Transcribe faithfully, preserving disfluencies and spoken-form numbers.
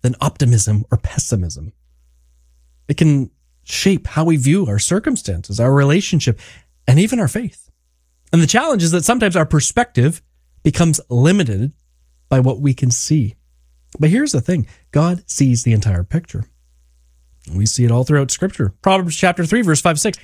than optimism or pessimism. It can shape how we view our circumstances, our relationship, and even our faith. And the challenge is that sometimes our perspective becomes limited by what we can see. But here's the thing. God sees the entire picture. We see it all throughout Scripture. Proverbs chapter three, verse five, six.